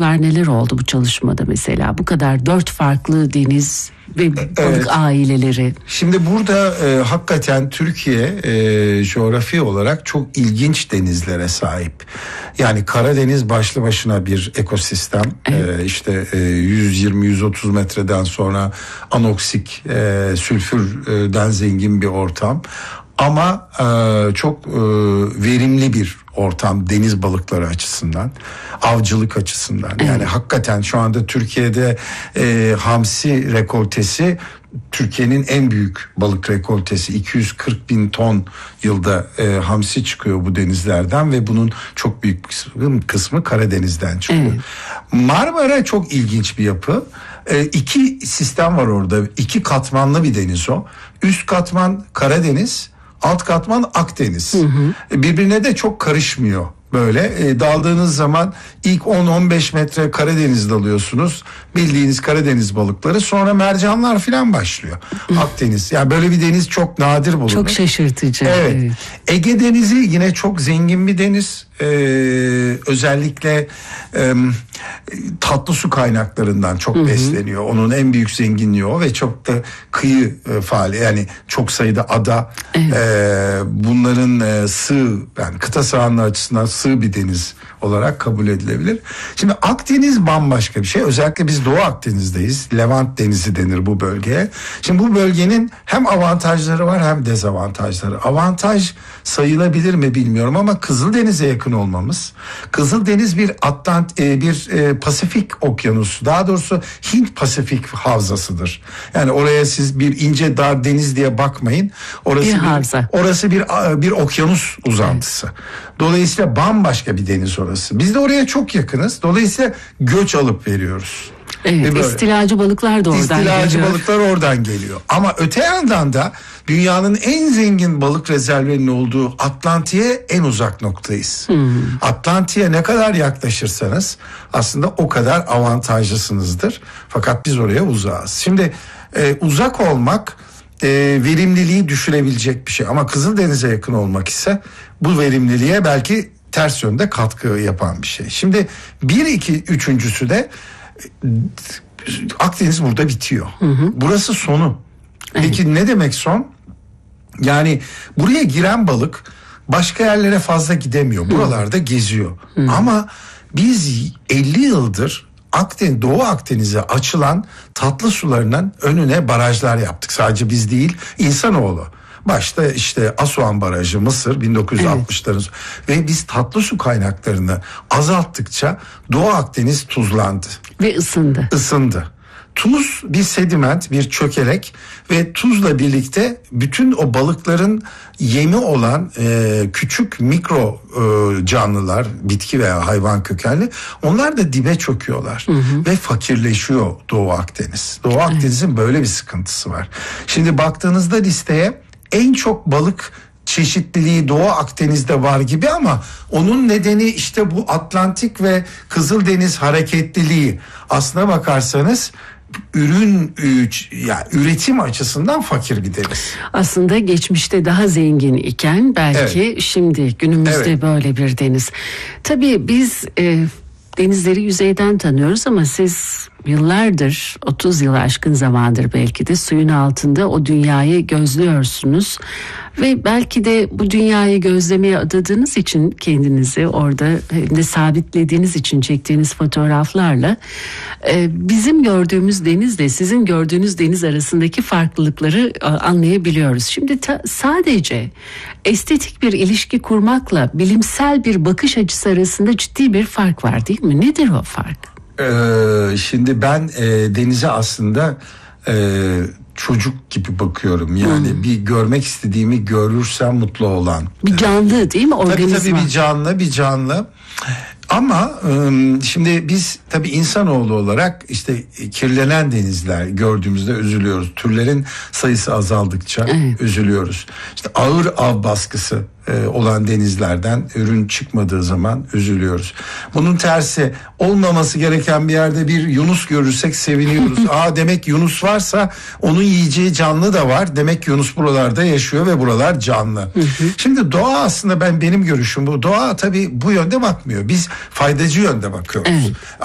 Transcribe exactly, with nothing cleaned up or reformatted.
zorluklar neler oldu bu çalışmada mesela? Bu kadar dört farklı deniz ve balık evet. aileleri. Şimdi burada e, hakikaten Türkiye e, coğrafi olarak çok ilginç denizlere sahip. Yani Karadeniz başlı başına bir ekosistem. Evet. E, işte e, yüz yirmi yüz otuz metreden sonra anoksik e, sülfürden zengin bir ortam. Ama e, çok e, verimli bir ortam deniz balıkları açısından, avcılık açısından. Yani evet. hakikaten şu anda Türkiye'de e, hamsi rekoltesi Türkiye'nin en büyük balık rekoltesi. iki yüz kırk bin ton yılda e, hamsi çıkıyor bu denizlerden ve bunun çok büyük kısmı, kısmı Karadeniz'den çıkıyor. Evet. Marmara çok ilginç bir yapı. E, iki sistem var orada. İki katmanlı bir deniz o. Üst katman Karadeniz, alt katman Akdeniz. Hı hı. Birbirine de çok karışmıyor. Böyle e, daldığınız zaman ilk on on beş metre Karadeniz dalıyorsunuz. Bildiğiniz Karadeniz balıkları, sonra mercanlar falan başlıyor. Akdeniz. Yani böyle bir deniz çok nadir bulunur. Çok şaşırtıcı. Evet. evet. Ege Denizi yine çok zengin bir deniz. Ee, özellikle e, tatlı su kaynaklarından çok hı hı. besleniyor. Onun en büyük zenginliği o ve çok da kıyı e, faali, yani çok sayıda ada. Evet. E, bunların e, sığ, yani kıta sahanlığı açısından sığ bir deniz olarak kabul edilebilir. Şimdi Akdeniz bambaşka bir şey. Özellikle biz Doğu Akdeniz'deyiz. Levant Denizi denir bu bölgeye. Şimdi bu bölgenin hem avantajları var hem dezavantajları. Avantaj sayılabilir mi bilmiyorum ama Kızıldeniz'e yakın olmamız. Kızıldeniz bir Atlant bir e, Pasifik okyanusu. Daha doğrusu Hint Pasifik havzasıdır. Yani oraya siz bir ince dar deniz diye bakmayın. Orası bir, bir havza. Orası bir bir okyanus uzantısı. Evet. Dolayısıyla bambaşka bir deniz orası. Biz de oraya çok yakınız. Dolayısıyla göç alıp veriyoruz. Evet, istilacı balıklar da oradan istilacı geliyor. İstilacı balıklar oradan geliyor. Ama öte yandan da dünyanın en zengin balık rezervlerinin olduğu Atlantik'e en uzak noktayız. Hmm. Atlantik'e ne kadar yaklaşırsanız aslında o kadar avantajlısınızdır. Fakat biz oraya uzağız. Şimdi e, uzak olmak e, verimliliği düşürebilecek bir şey. Ama Kızıldeniz'e yakın olmak ise bu verimliliğe belki ters yönde katkı yapan bir şey. Şimdi bir, iki, üçüncüsü de Akdeniz burada bitiyor. Hı hı. Burası sonu. Peki evet. ne demek son? Yani buraya giren balık başka yerlere fazla gidemiyor. Buralarda hı. geziyor. Hı. Ama biz elli yıldır Akdeniz, Doğu Akdeniz'e açılan tatlı sularının önüne barajlar yaptık. Sadece biz değil, insanoğlu. Başta işte Asuan Barajı, Mısır bin dokuz yüz altmışların evet. ve biz tatlı su kaynaklarını azalttıkça Doğu Akdeniz tuzlandı. Ve ısındı. Isındı. Tuz bir sediment, bir çökelek ve tuzla birlikte bütün o balıkların yemi olan e, küçük mikro e, canlılar, bitki veya hayvan kökenli, onlar da dibe çöküyorlar hı hı. ve fakirleşiyor Doğu Akdeniz. Doğu evet. Akdeniz'in böyle bir sıkıntısı var. Şimdi baktığınızda listeye en çok balık çeşitliliği Doğu Akdeniz'de var gibi ama onun nedeni işte bu Atlantik ve Kızıldeniz hareketliliği. Aslına bakarsanız ürün ya üretim açısından fakir bir deniz. Aslında geçmişte daha zengin iken belki evet. şimdi günümüzde evet. böyle bir deniz. Tabii biz e, denizleri yüzeyden tanıyoruz ama siz yıllardır, otuz yıl aşkın zamandır belki de suyun altında o dünyayı gözlüyorsunuz ve belki de bu dünyayı gözlemeye adadığınız için kendinizi orada de sabitlediğiniz için çektiğiniz fotoğraflarla e, bizim gördüğümüz denizle sizin gördüğünüz deniz arasındaki farklılıkları e, anlayabiliyoruz. Şimdi ta, sadece estetik bir ilişki kurmakla bilimsel bir bakış açısı arasında ciddi bir fark var, değil mi? Nedir o fark? Ee, şimdi ben e, denize aslında e, çocuk gibi bakıyorum. Yani hmm. bir görmek istediğimi görürsem mutlu olan. Bir canlı değil mi? Organizma. Tabii tabii bir canlı bir canlı. Ama şimdi biz tabii insanoğlu olarak işte kirlenen denizler gördüğümüzde üzülüyoruz. Türlerin sayısı azaldıkça evet. üzülüyoruz. İşte ağır av baskısı olan denizlerden ürün çıkmadığı zaman üzülüyoruz. Bunun tersi, olmaması gereken bir yerde bir yunus görürsek seviniyoruz. Aa, demek Yunus varsa onun yiyeceği canlı da var. Demek Yunus buralarda yaşıyor ve buralar canlı. Şimdi doğa aslında ben benim görüşüm bu. Doğa tabii bu yönde bakmıyor. Biz faydacı yönde bakıyoruz. Evet.